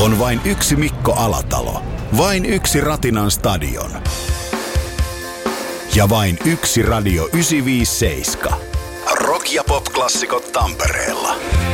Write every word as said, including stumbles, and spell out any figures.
On vain yksi Mikko Alatalo. Vain yksi Ratinan stadion. Ja vain yksi Radio yhdeksänsataaviisikymmentäseitsemän. Rock- ja pop-klassikot Tampereella.